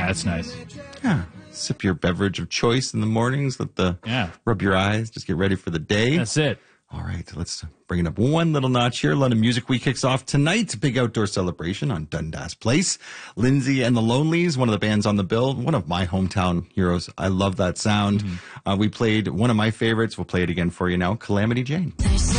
Yeah, that's nice. Yeah. Sip your beverage of choice in the mornings. Rub your eyes. Just get ready for the day. That's it. All right, let's bring it up one little notch here. London Music Week kicks off tonight. Big outdoor celebration on Dundas Place. Lindsay and the Lonelies, one of the bands on the bill. One of my hometown heroes. I love that sound. We played one of my favorites. We'll play it again for you now. Calamity Jane.